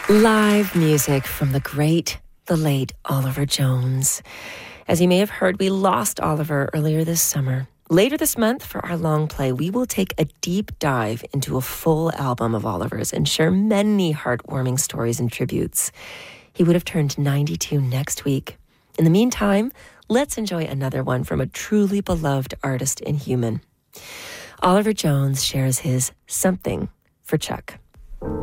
Live music from the great, the late Oliver Jones. As you may have heard, we lost Oliver earlier this summer. Later this month, for our long play, we will take a deep dive into a full album of Oliver's and share many heartwarming stories and tributes. He would have turned 92 next week. In the meantime, let's enjoy another one from a truly beloved artist and human. Oliver Jones shares his Something for Chuck.